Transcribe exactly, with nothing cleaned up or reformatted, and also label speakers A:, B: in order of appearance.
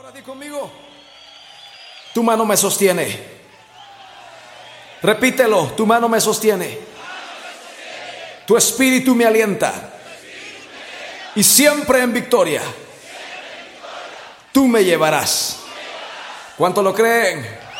A: Ahora di conmigo. Tu mano me sostiene. Repítelo, tu mano me sostiene. Tu espíritu me alienta. Y siempre en victoria. Tú me llevarás. ¿Cuánto lo creen?